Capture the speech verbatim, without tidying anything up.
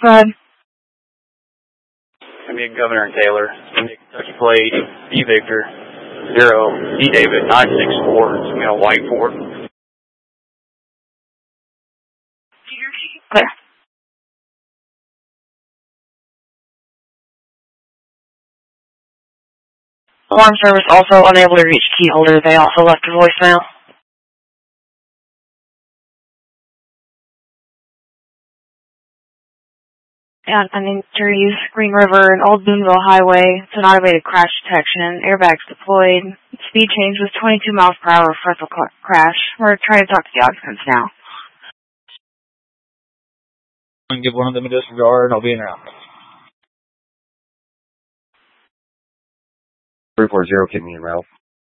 Go ahead. I'm being Governor and Taylor. Kentucky plate, D Victor, zero, D David, nine six four. It's going to white Ford. Clear. Alarm service also unable to reach key holder. They also left a voicemail. And I need to use Green River and Old Boonville Highway. It's an automated crash detection. Airbags deployed. Speed change was twenty-two miles per hour frontal crash. We're trying to talk to the occupants now. I'm going to give one of them a disregard. I'll be in route. three four zero, keep me in route.